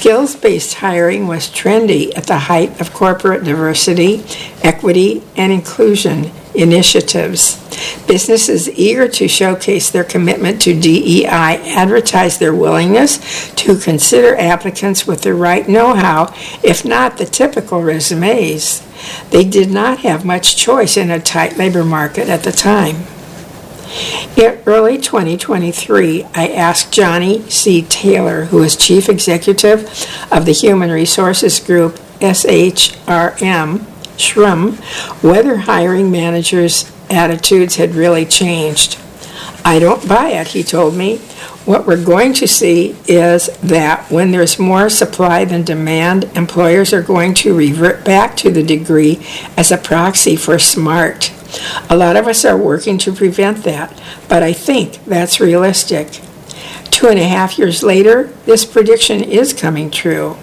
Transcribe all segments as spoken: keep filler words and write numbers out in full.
Skills-based hiring was trendy at the height of corporate diversity, equity, and inclusion initiatives. Businesses eager to showcase their commitment to D E I advertised their willingness to consider applicants with the right know-how, if not the typical resumes. They did not have much choice in a tight labor market at the time. In early twenty twenty-three, I asked Johnny C. Taylor, who is Chief Executive of the Human Resources Group, S H R M, S H R M, whether hiring managers' attitudes had really changed. I don't buy it, he told me. What we're going to see is that when there's more supply than demand, employers are going to revert back to the degree as a proxy for smart. A lot of us are working to prevent that, but I think that's realistic. Two and a half years later, this prediction is coming true.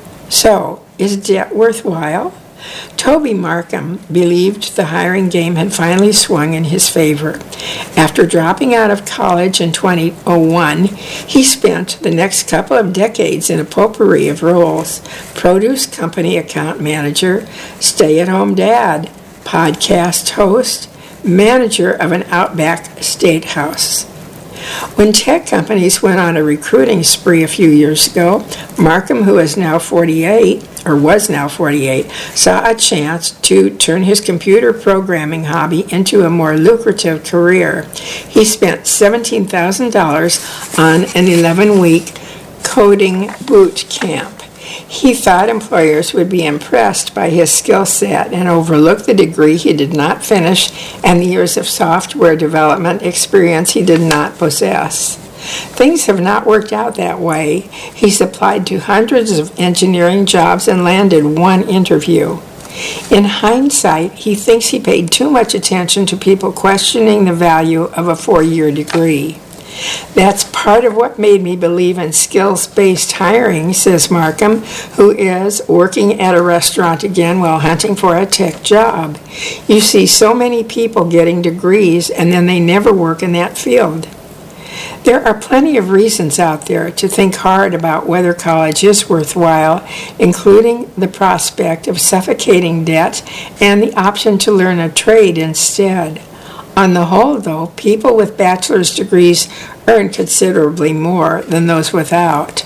So, is debt worthwhile? Toby Markham believed the hiring game had finally swung in his favor. After dropping out of college in two thousand one, he spent the next couple of decades in a potpourri of roles: produce company account manager, stay-at-home dad, podcast host, manager of an Outback steakhouse. When tech companies went on a recruiting spree a few years ago, Markham, who is now forty-eight, or was now forty-eight, saw a chance to turn his computer programming hobby into a more lucrative career. He spent seventeen thousand dollars on an eleven-week coding boot camp. He thought employers would be impressed by his skill set and overlook the degree he did not finish and the years of software development experience he did not possess. Things have not worked out that way. He's applied to hundreds of engineering jobs and landed one interview. In hindsight, he thinks he paid too much attention to people questioning the value of a four-year degree. That's part of what made me believe in skills-based hiring, says Markham, who is working at a restaurant again while hunting for a tech job. You see so many people getting degrees and then they never work in that field. There are plenty of reasons out there to think hard about whether college is worthwhile, including the prospect of suffocating debt and the option to learn a trade instead. On the whole, though, people with bachelor's degrees earn considerably more than those without.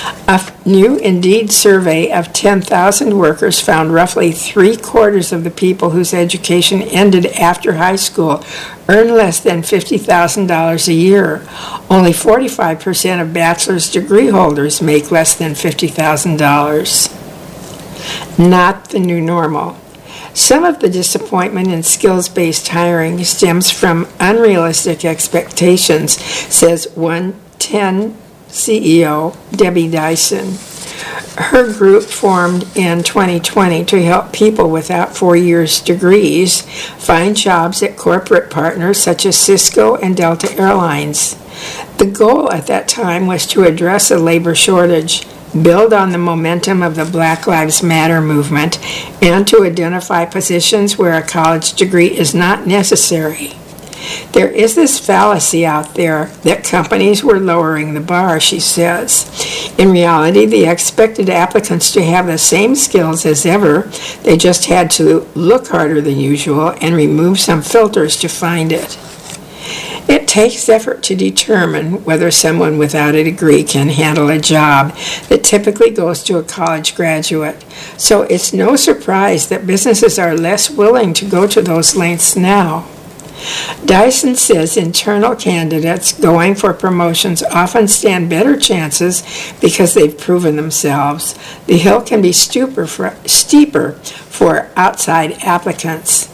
A new Indeed survey of ten thousand workers found roughly three-quarters of the people whose education ended after high school earn less than fifty thousand dollars a year. Only forty-five percent of bachelor's degree holders make less than fifty thousand dollars. Not the new normal. Some of the disappointment in skills-based hiring stems from unrealistic expectations, says one ten C E O Debbie Dyson. Her group formed in twenty twenty to help people without four years degrees find jobs at corporate partners such as Cisco and Delta Airlines. The goal at that time was to address a labor shortage, build on the momentum of the Black Lives Matter movement, and to identify positions where a college degree is not necessary. There is this fallacy out there that companies were lowering the bar, she says. In reality, they expected applicants to have the same skills as ever. They just had to look harder than usual and remove some filters to find it. It takes effort to determine whether someone without a degree can handle a job that typically goes to a college graduate. So it's no surprise that businesses are less willing to go to those lengths now. Dyson says internal candidates going for promotions often stand better chances because they've proven themselves. The hill can be steeper for, steeper for outside applicants.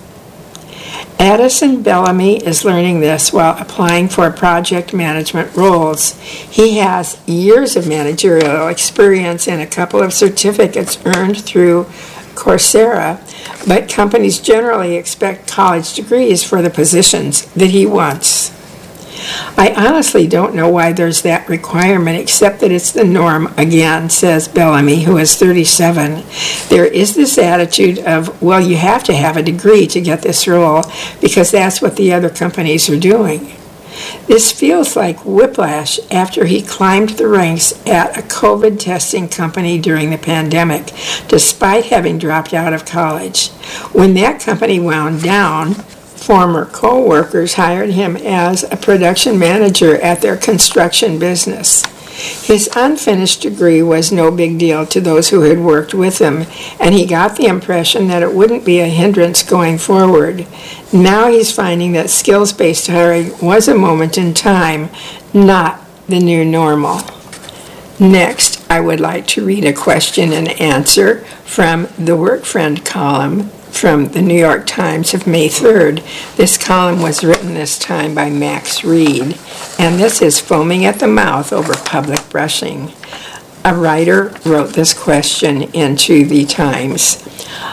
Addison Bellamy is learning this while applying for project management roles. He has years of managerial experience and a couple of certificates earned through Coursera, but companies generally expect college degrees for the positions that he wants. I honestly don't know why there's that requirement, except that it's the norm again, says Bellamy, who is thirty-seven. There is this attitude of, well, you have to have a degree to get this role because that's what the other companies are doing. This feels like whiplash after he climbed the ranks at a COVID testing company during the pandemic, despite having dropped out of college. When that company wound down, former co-workers hired him as a production manager at their construction business. His unfinished degree was no big deal to those who had worked with him, and he got the impression that it wouldn't be a hindrance going forward. Now he's finding that skills-based hiring was a moment in time, not the new normal. Next, I would like to read a question and answer from the Work Friend column from the New York Times of May third. This column was written this time by Max Reed, and this is Foaming at the Mouth Over Public Brushing. A writer wrote this question into the Times.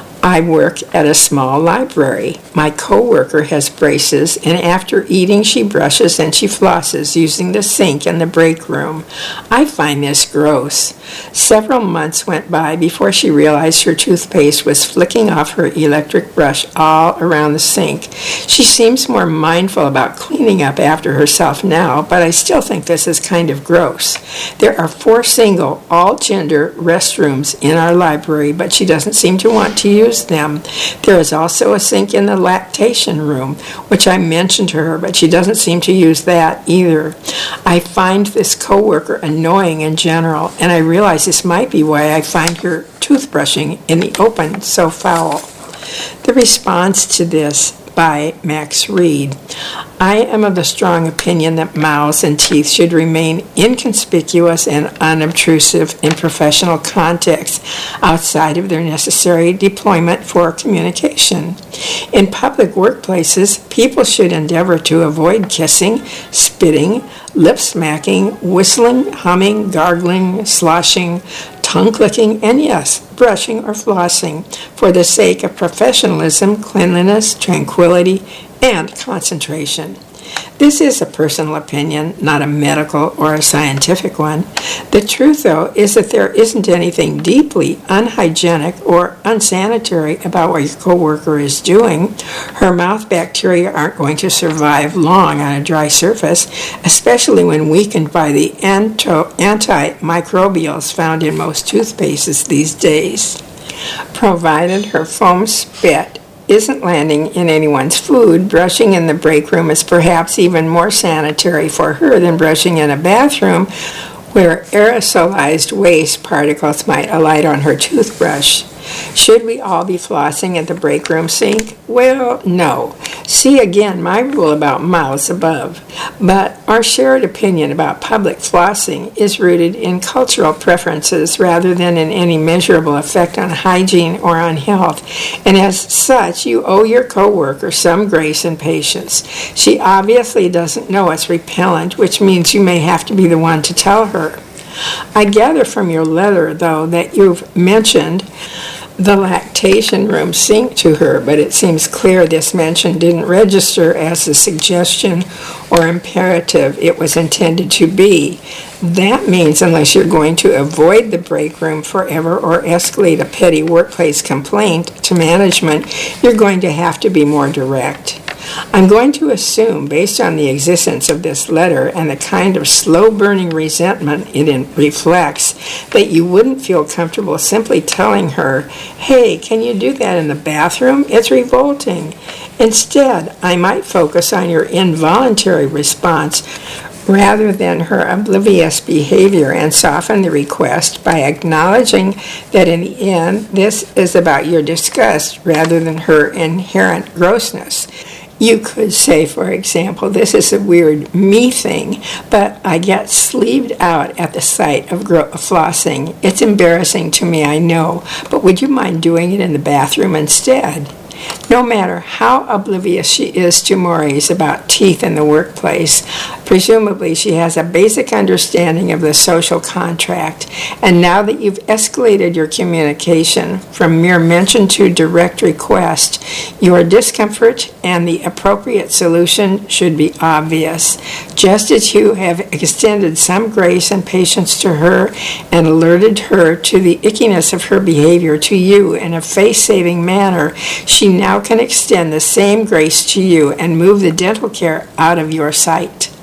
I work at a small library. My coworker has braces, and after eating she brushes and she flosses using the sink in the break room. I find this gross. Several months went by before she realized her toothpaste was flicking off her electric brush all around the sink. She seems more mindful about cleaning up after herself now, but I still think this is kind of gross. There are four single, all-gender restrooms in our library, but she doesn't seem to want to use them. There is also a sink in the lactation room, which I mentioned to her, but she doesn't seem to use that either. I find this coworker annoying in general, and I realize this might be why I find her toothbrushing in the open so foul. The response to this by Max Reed. I am of the strong opinion that mouths and teeth should remain inconspicuous and unobtrusive in professional contexts outside of their necessary deployment for communication. In public workplaces, people should endeavor to avoid kissing, spitting, lip smacking, whistling, humming, gargling, sloshing, tongue clicking, and yes, brushing or flossing for the sake of professionalism, cleanliness, tranquility, and concentration. This is a personal opinion, not a medical or a scientific one. The truth, though, is that there isn't anything deeply unhygienic or unsanitary about what your coworker is doing. Her mouth bacteria aren't going to survive long on a dry surface, especially when weakened by the anto- antimicrobials found in most toothpastes these days. Provided her foam spit isn't landing in anyone's food, brushing in the break room is perhaps even more sanitary for her than brushing in a bathroom where aerosolized waste particles might alight on her toothbrush. Should we all be flossing at the break room sink? Well, no. See again my rule about mouths above. But our shared opinion about public flossing is rooted in cultural preferences rather than in any measurable effect on hygiene or on health. And as such, you owe your coworker some grace and patience. She obviously doesn't know it's repellent, which means you may have to be the one to tell her. I gather from your letter, though, that you've mentioned the lactation room sink to her, but it seems clear this mention didn't register as a suggestion or imperative it was intended to be. That means unless you're going to avoid the break room forever or escalate a petty workplace complaint to management, you're going to have to be more direct. I'm going to assume, based on the existence of this letter and the kind of slow-burning resentment it reflects, that you wouldn't feel comfortable simply telling her, hey, can you do that in the bathroom? It's revolting. Instead, I might focus on your involuntary response rather than her oblivious behavior and soften the request by acknowledging that in the end, this is about your disgust rather than her inherent grossness. You could say, for example, this is a weird me thing, but I get sleeved out at the sight of gro- flossing. It's embarrassing to me, I know, but would you mind doing it in the bathroom instead? No matter how oblivious she is to mores about teeth in the workplace, presumably she has a basic understanding of the social contract. And now that you've escalated your communication from mere mention to direct request, your discomfort and the appropriate solution should be obvious. Just as you have extended some grace and patience to her and alerted her to the ickiness of her behavior to you in a face-saving manner, she now can extend the same grace to you and move the dental care out of your sight.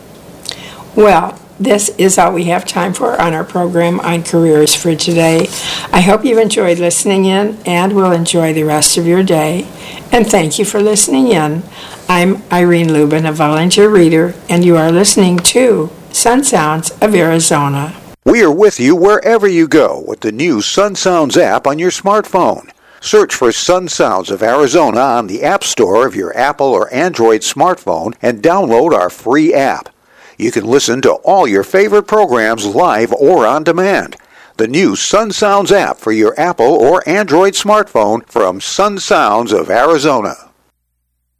Well, this is all we have time for on our program on careers for today. I hope you've enjoyed listening in and will enjoy the rest of your day. And thank you for listening in. I'm Irene Lubin, a volunteer reader, and you are listening to Sun Sounds of Arizona. We are with you wherever you go with the new Sun Sounds app on your smartphone. Search for Sun Sounds of Arizona on the App Store of your Apple or Android smartphone and download our free app. You can listen to all your favorite programs live or on demand. The new Sun Sounds app for your Apple or Android smartphone from Sun Sounds of Arizona.